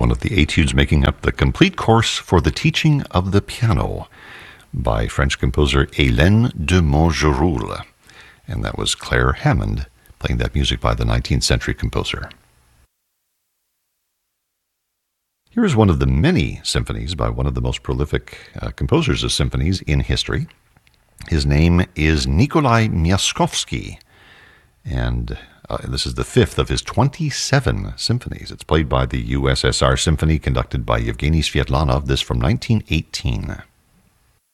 one of the etudes making up the complete course for the teaching of the piano by French composer Hélène de Montgeroul. And that was Claire Hammond playing that music by the 19th century composer. Here is one of the many symphonies by one of the most prolific composers of symphonies in history. His name is Nikolai Myaskovsky, and this is the fifth of his 27 symphonies. It's played by the USSR Symphony, conducted by Yevgeny Sviatlanov, this from 1918.